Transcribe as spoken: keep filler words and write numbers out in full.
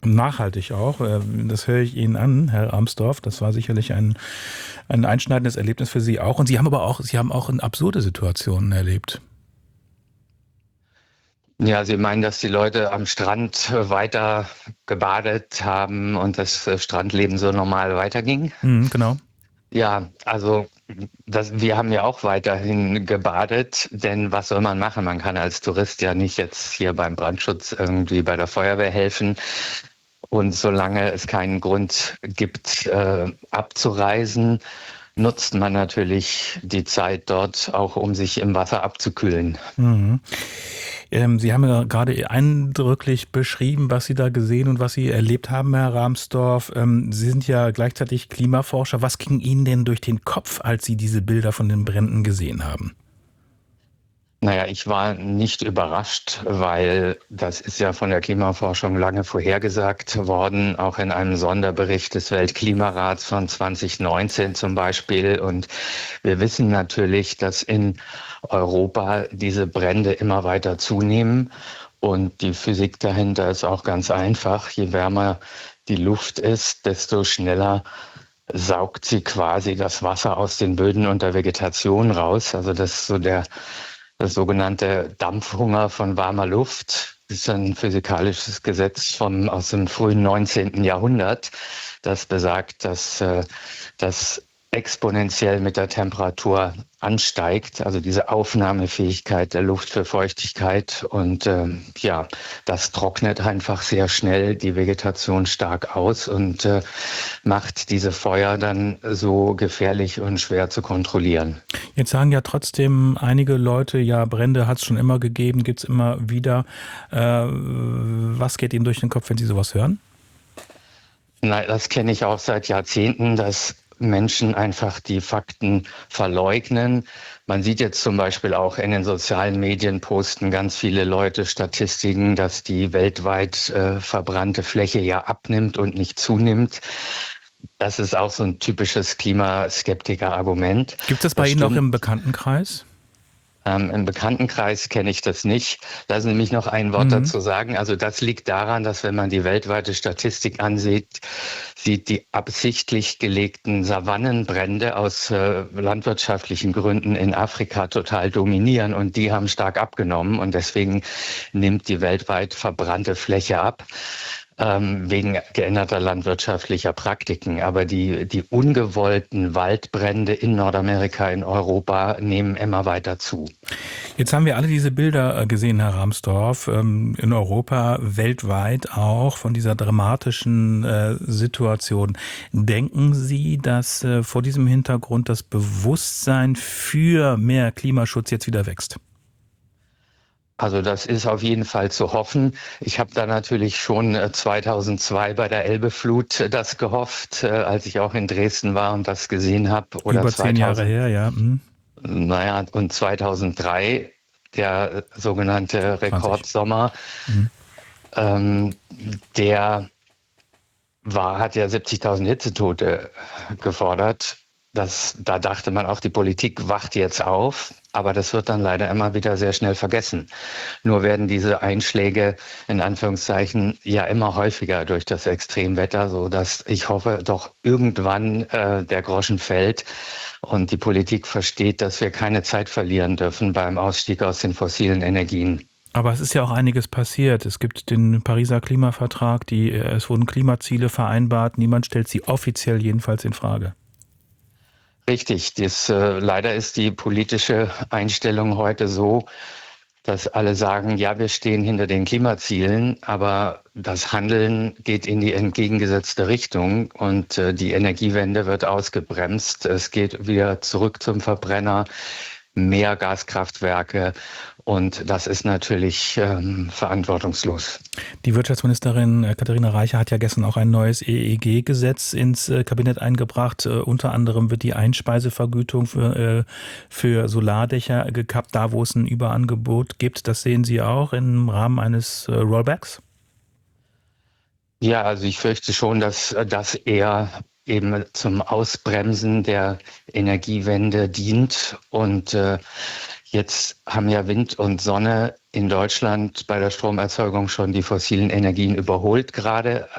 Nachhaltig auch. äh, Das höre ich Ihnen an, Herr Amsdorf. Das war sicherlich ein, ein einschneidendes Erlebnis für Sie auch. Und Sie haben aber auch, Sie haben auch in absurde Situationen erlebt. Ja, Sie meinen, dass die Leute am Strand äh, weiter gebadet haben und das äh, Strandleben so normal weiterging? Mhm, genau. Ja, also das, wir haben ja auch weiterhin gebadet, denn was soll man machen? Man kann als Tourist ja nicht jetzt hier beim Brandschutz irgendwie bei der Feuerwehr helfen. Und solange es keinen Grund gibt, äh, abzureisen, nutzt man natürlich die Zeit dort auch, um sich im Wasser abzukühlen. Mhm. Ähm, Sie haben ja gerade eindrücklich beschrieben, was Sie da gesehen und was Sie erlebt haben, Herr Ramsdorf. Ähm, Sie sind ja gleichzeitig Klimaforscher. Was ging Ihnen denn durch den Kopf, als Sie diese Bilder von den Bränden gesehen haben? Naja, ich war nicht überrascht, weil das ist ja von der Klimaforschung lange vorhergesagt worden, auch in einem Sonderbericht des Weltklimarats von zwanzig neunzehn zum Beispiel. Und wir wissen natürlich, dass in Europa diese Brände immer weiter zunehmen. Und die Physik dahinter ist auch ganz einfach. Je wärmer die Luft ist, desto schneller saugt sie quasi das Wasser aus den Böden und der Vegetation raus. Also das ist so der das sogenannte Dampfhunger von warmer Luft. Das ist ein physikalisches Gesetz vom, aus dem frühen neunzehnten Jahrhundert, das besagt, dass äh, das exponentiell mit der Temperatur ansteigt, also diese Aufnahmefähigkeit der Luft für Feuchtigkeit. Und ähm, ja, das trocknet einfach sehr schnell die Vegetation stark aus und äh, macht diese Feuer dann so gefährlich und schwer zu kontrollieren. Jetzt sagen ja trotzdem einige Leute, ja, Brände hat es schon immer gegeben, gibt es immer wieder. Äh, was geht Ihnen durch den Kopf, wenn Sie sowas hören? Nein, das kenne ich auch seit Jahrzehnten, dass Menschen einfach die Fakten verleugnen. Man sieht jetzt zum Beispiel auch in den sozialen Medien posten ganz viele Leute Statistiken, dass die weltweit äh, verbrannte Fläche ja abnimmt und nicht zunimmt. Das ist auch so ein typisches Klimaskeptiker-Argument. Gibt es das bei Das Ihnen auch stimmt. im Bekanntenkreis? Ähm, im Bekanntenkreis kenne ich das nicht. Lassen Sie mich noch ein Wort Mhm. dazu sagen. Also das liegt daran, dass wenn man die weltweite Statistik ansieht, sieht die absichtlich gelegten Savannenbrände aus äh, landwirtschaftlichen Gründen in Afrika total dominieren und die haben stark abgenommen und deswegen nimmt die weltweit verbrannte Fläche ab ähm, wegen geänderter landwirtschaftlicher Praktiken. Aber die, die ungewollten Waldbrände in Nordamerika, in Europa nehmen immer weiter zu. Jetzt haben wir alle diese Bilder äh, gesehen, Herr Ramsdorf, ähm, in Europa, weltweit auch von dieser dramatischen äh, Situation. Denken Sie, dass äh, vor diesem Hintergrund das Bewusstsein für mehr Klimaschutz jetzt wieder wächst? Also das ist auf jeden Fall zu hoffen. Ich habe da natürlich schon äh, zweitausendzwei bei der Elbeflut äh, das gehofft, äh, als ich auch in Dresden war und das gesehen habe. Oder Über zehn Jahre zweitausend, her, ja. Hm, naja, und zweitausenddrei, der äh, sogenannte zwanzig. Rekordsommer, Hm. ähm, der war, hat ja siebzigtausend Hitzetote gefordert. Das, da dachte man auch, die Politik wacht jetzt auf, aber das wird dann leider immer wieder sehr schnell vergessen. Nur werden diese Einschläge in Anführungszeichen ja immer häufiger durch das Extremwetter, so dass ich hoffe, doch irgendwann äh, der Groschen fällt und die Politik versteht, dass wir keine Zeit verlieren dürfen beim Ausstieg aus den fossilen Energien. Aber es ist ja auch einiges passiert. Es gibt den Pariser Klimavertrag, die, äh, es wurden Klimaziele vereinbart. Niemand stellt sie offiziell jedenfalls in Frage. Richtig, das, äh, leider ist die politische Einstellung heute so, dass alle sagen, ja, wir stehen hinter den Klimazielen, aber das Handeln geht in die entgegengesetzte Richtung und äh, die Energiewende wird ausgebremst. Es geht wieder zurück zum Verbrenner, mehr Gaskraftwerke und das ist natürlich ähm, verantwortungslos. Die Wirtschaftsministerin äh, Katharina Reiche hat ja gestern auch ein neues E E G-Gesetz ins äh, Kabinett eingebracht. Äh, unter anderem wird die Einspeisevergütung für, äh, für Solardächer gekappt, da wo es ein Überangebot gibt. Das sehen Sie auch im Rahmen eines äh, Rollbacks? Ja, also ich fürchte schon, dass äh, das eher eben zum Ausbremsen der Energiewende dient. Und äh, jetzt haben ja Wind und Sonne in Deutschland bei der Stromerzeugung schon die fossilen Energien überholt gerade.